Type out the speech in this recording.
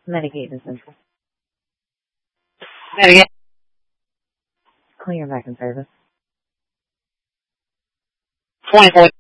Medicaid Essential. Medicaid. Clear back in service. 24.